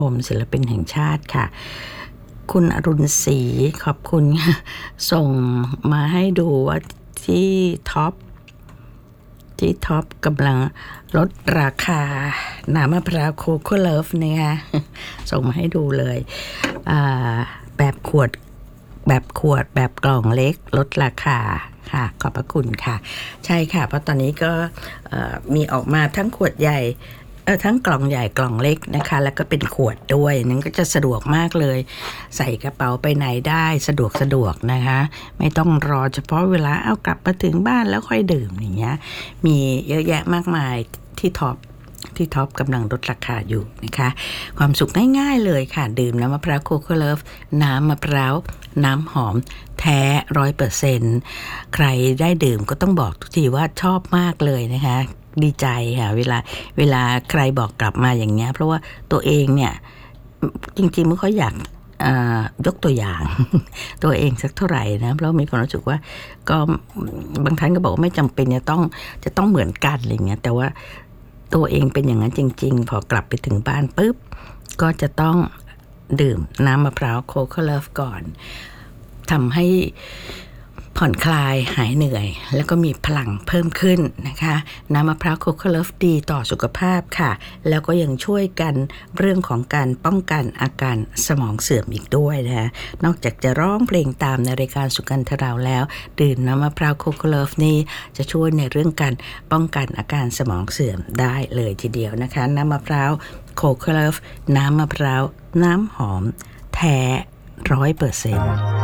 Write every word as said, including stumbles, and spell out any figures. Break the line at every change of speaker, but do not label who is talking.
ผมศิลปินแห่งชาติค่ะคุณอรุณศรีขอบคุณส่งมาให้ดูว่าที่ท็อปที่ท็อปกำลังลดราคาน้ำมะพร้าวโคโค่เลิฟเนี่ยส่งมาให้ดูเลยแบบขวดแบบขวดแบบกล่องเล็กลดราคาค่ะขอบพระคุณค่ะใช่ค่ะเพราะตอนนี้ก็มีออกมาทั้งขวดใหญ่เออทั้งกล่องใหญ่กล่องเล็กนะคะแล้วก็เป็นขวดด้วยนั่นก็จะสะดวกมากเลยใส่กระเป๋าไปไหนได้สะดวกสะดวกนะคะไม่ต้องรอเฉพาะเวลาเอากลับมาถึงบ้านแล้วค่อยดื่มอย่างเงี้ยมีเยอะแยะมากมายที่ท็อปที่ท็อปกำลังลดราคาอยู่นะคะความสุขง่ายๆเลยค่ะดื่มน้ำมะพร้าวโคโค่เลิฟน้ำมะพร้าวน้ำหอมแท้ร้อยเปอร์เซ็นต์ใครได้ดื่มก็ต้องบอกทุกทีว่าชอบมากเลยนะคะดีใจค่ะเวลาเวลาใครบอกกลับมาอย่างเงี้ยเพราะว่าตัวเองเนี่ยจริงๆไม่ค่อยอยากยกตัวอย่าง ตัวเองสักเท่าไหร่นะเพราะมีความรู้สึกว่าก็บางท่านก็บอกว่าไม่จำเป็นจะต้องจะต้องเหมือนกันอะไรเงี้ยแต่ว่าตัวเองเป็นอย่างนั้นจริงๆพอกลับไปถึงบ้านปุ๊บก็จะต้องดื่มน้ำมะพร้าวโคโค่เลิฟก่อนทำให้ผ่อนคลายหายเหนื่อยแล้วก็มีพลังเพิ่มขึ้นนะคะน้ำมะพร้าวโคโค่เลิฟดีต่อสุขภาพค่ะแล้วก็ยังช่วยกันเรื่องของการป้องกันอาการสมองเสื่อมอีกด้วยนะคะนอกจากจะร้องเพลงตามในรายการสุกันทราวแล้วดื่มน้ำมะพร้าวโคโค่เลิฟนี่จะช่วยในเรื่องการป้องกันอาการสมองเสื่อมได้เลยทีเดียวนะคะน้ำมะพร้าวโคโค่เลิฟน้ำมะพร้าวน้ำหอมแท้ร้อยเปอร์เซ็นต์